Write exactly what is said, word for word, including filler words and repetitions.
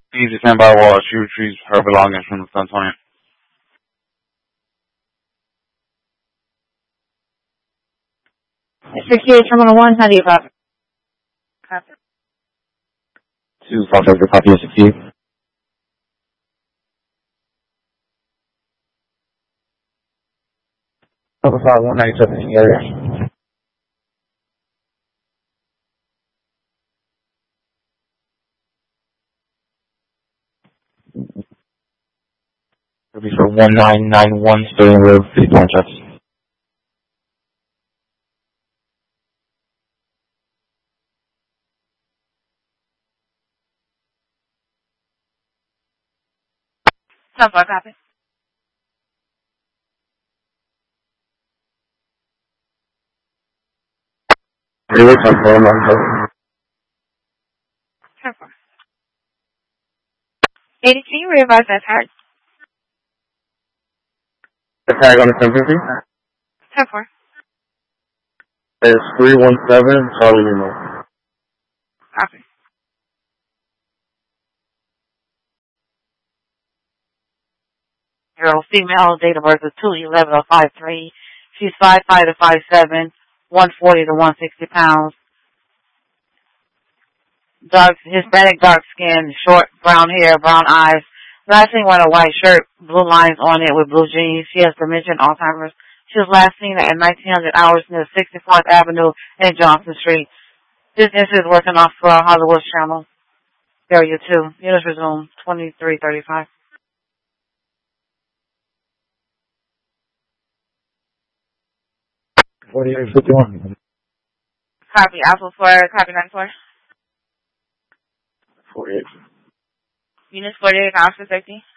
Please stand by while she retrieves her belongings from the Stantonian. sixty-eight Terminal one, how do you copy? Copy. two, Fox Oscar, copy of sixty-eight. Alpha five one ninety-seven in the area. It'll be for one nine nine one Sterling Road, fifty-one shots. ten four, copy. Hey, what's up, bro? ten four. eighty, can you revise that tag? The tag on the ten fifty? ten four. It's three one seven, Charlie Limo. Copy. Girl, female, date of birth is two eleven oh five three. She's five five to five seven, one forty to one sixty pounds. Dark, Hispanic, dark skin, short, brown hair, brown eyes. Last seen wearing a white shirt, blue lines on it with blue jeans. She has dementia and Alzheimer's. She was last seen at nineteen hundred hours near sixty-fourth Avenue and Johnson Street. This incident is working off uh, Hollywood Channel, Area two. Units resume, twenty-three thirty-five. forty-eight fifty-one. Copy, Alpha four, copy nine four. forty-eight. Units forty-eight, Oscar safety.